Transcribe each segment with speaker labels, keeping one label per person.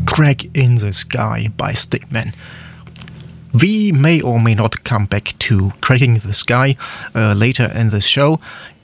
Speaker 1: Crack in the Sky by Stickman. We may or may not come back to Cracking the Sky later in the show,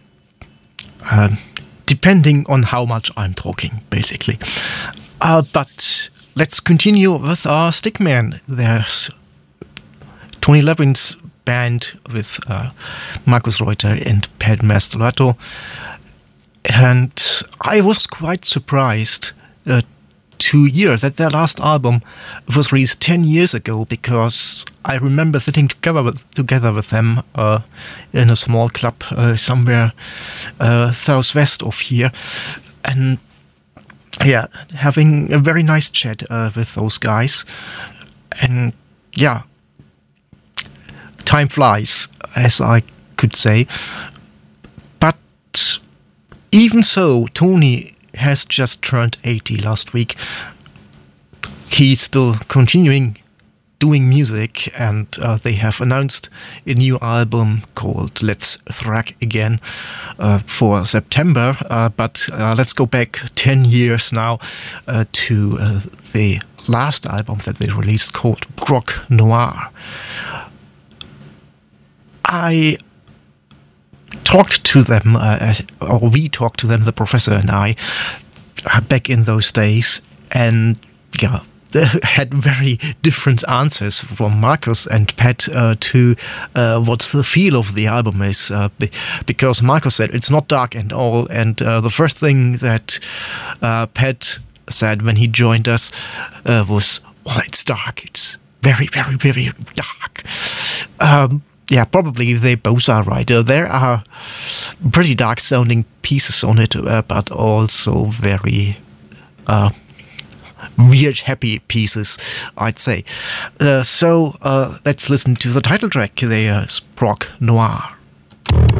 Speaker 1: depending on how much I'm talking, basically. But let's continue with our Stickman. There's Tony Levin's band with Markus Reuter and Pat Mastroianni. And I was quite surprised to hear that their last album was released 10 years ago, because I remember sitting together with them in a small club somewhere southwest of here, and yeah, having a very nice chat with those guys. And yeah, time flies, as I could say. But even so, Tony has just turned 80 last week. He's still continuing doing music, and they have announced a new album called Let's Thrack Again for September. But let's go back 10 years now to the last album that they released, called Croque Noir. I talked to them, or we talked to them, the professor and I, back in those days, and yeah, they had very different answers from Markus and Pat to what the feel of the album is, because Markus said it's not dark at all, and the first thing that Pat said when he joined us was, well, it's dark, it's very, very, very dark. Yeah, probably they both are right. There are pretty dark sounding pieces on it, but also very weird, happy pieces, I'd say. So let's listen to the title track. There's Croque Noir.